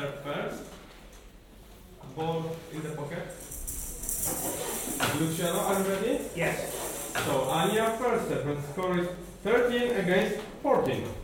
serve first. Ball in the pocket. Luciano, are you ready? Yes. So Ania first serve and score is 13 against 14.